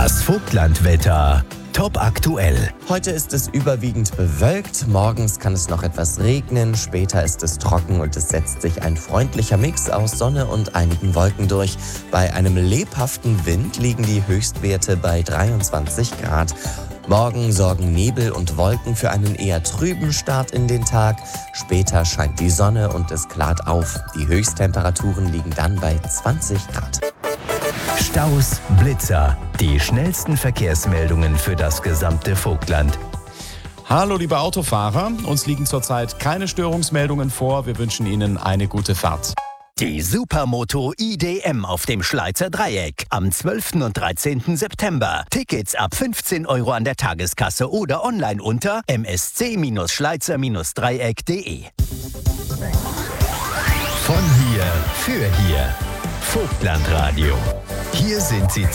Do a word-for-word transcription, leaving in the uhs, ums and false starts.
Das Vogtlandwetter. Top aktuell. Heute ist es überwiegend bewölkt, morgens kann es noch etwas regnen, später ist es trocken und es setzt sich ein freundlicher Mix aus Sonne und einigen Wolken durch. Bei einem lebhaften Wind liegen die Höchstwerte bei dreiundzwanzig Grad. Morgen sorgen Nebel und Wolken für einen eher trüben Start in den Tag. Später scheint die Sonne und es klart auf. Die Höchsttemperaturen liegen dann bei zwanzig Grad. Staus, Blitzer. Die schnellsten Verkehrsmeldungen für das gesamte Vogtland. Hallo liebe Autofahrer, uns liegen zurzeit keine Störungsmeldungen vor. Wir wünschen Ihnen eine gute Fahrt. Die Supermoto I D M auf dem Schleizer Dreieck am zwölften und dreizehnten September. Tickets ab fünfzehn Euro an der Tageskasse oder online unter m s c schleizer dreieck punkt d e. Von hier für hier. Vogtlandradio. Hier sind sie